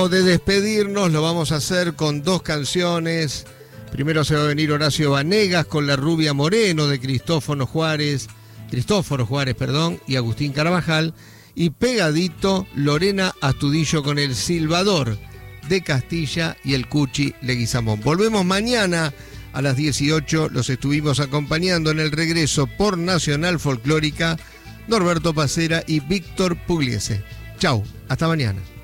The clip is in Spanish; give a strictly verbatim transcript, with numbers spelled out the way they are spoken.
De despedirnos lo vamos a hacer con dos canciones. Primero se va a venir Horacio Vanegas con La Rubia Moreno de Cristóforo Juárez, Cristóforo Juárez, perdón, y Agustín Carvajal. Y pegadito Lorena Astudillo con El Silbador de Castilla y el Cuchi Leguizamón. Volvemos mañana a las dieciocho. Los estuvimos acompañando en el regreso por Nacional Folclórica Norberto Pacera y Víctor Pugliese. Chau, hasta mañana.